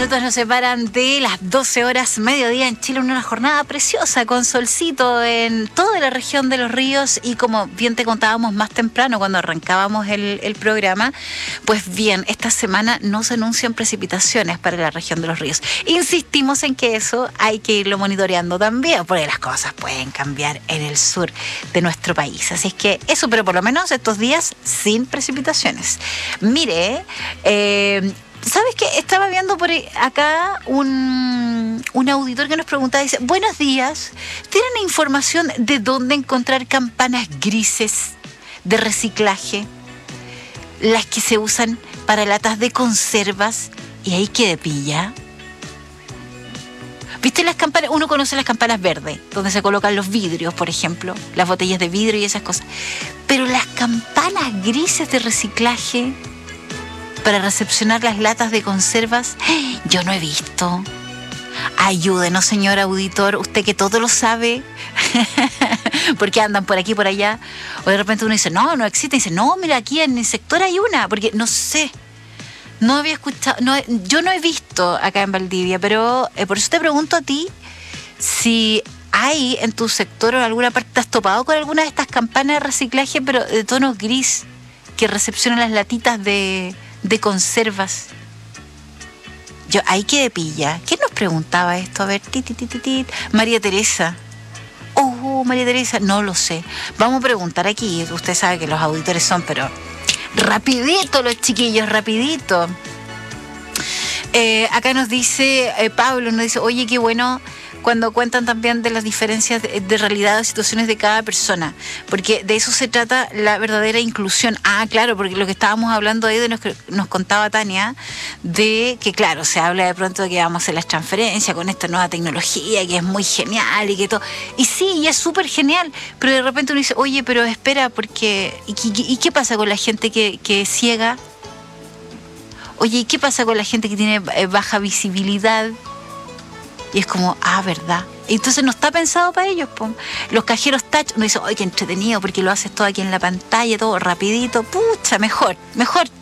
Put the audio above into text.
minutos nos separan de las 12 horas mediodía en Chile, una jornada preciosa con solcito en toda la región de Los Ríos y como bien te contábamos más temprano cuando arrancábamos el programa, pues bien, esta semana no se anuncian precipitaciones para la región de Los Ríos. Insistimos en que eso hay que irlo monitoreando también, porque las cosas pueden cambiar en el sur de nuestro país. Así es que eso, pero por lo menos estos días sin precipitaciones. Mire, ¿sabes qué? Estaba viendo por acá un auditor que nos preguntaba, dice, buenos días, ¿tienen información de dónde encontrar campanas grises de reciclaje? Las que se usan para latas de conservas y ahí que de pilla. ¿Viste las campanas? Uno conoce las campanas verdes, donde se colocan los vidrios, por ejemplo, las botellas de vidrio y esas cosas. Pero las campanas grises de reciclaje para recepcionar las latas de conservas, yo no he visto. Ayúdenos, señor auditor, usted que todo lo sabe, porque andan por aquí y por allá, o de repente uno dice, no existe, y dice, no, mira, aquí en el sector hay una, porque no sé, no había escuchado, yo no he visto acá en Valdivia, pero por eso te pregunto a ti, si hay en tu sector o en alguna parte, ¿te has topado con alguna de estas campanas de reciclaje, pero de tono gris, que recepcionan las latitas de conservas? Yo, ahí que de pilla. ¿Quién nos preguntaba esto? A ver, María Teresa. María Teresa, no lo sé. Vamos a preguntar aquí. Usted sabe que los auditores son, pero rapidito los chiquillos, rapidito. Acá nos dice, Pablo nos dice, oye, qué bueno cuando cuentan también de las diferencias de realidad o situaciones de cada persona, porque de eso se trata la verdadera inclusión. Claro, porque lo que estábamos hablando ahí, nos contaba Tania, de que claro, se habla de pronto de que vamos a hacer las transferencias con esta nueva tecnología, que es muy genial y que todo, y sí, y es súper genial, pero de repente uno dice, oye, pero espera, porque ¿y qué pasa con la gente que es ciega? Oye, ¿y qué pasa con la gente que tiene baja visibilidad? Y es como, verdad. Entonces no está pensado para ellos, po. Los cajeros touch, uno dice, ¡ay, qué entretenido! Porque lo haces todo aquí en la pantalla, todo rapidito. Pucha, mejor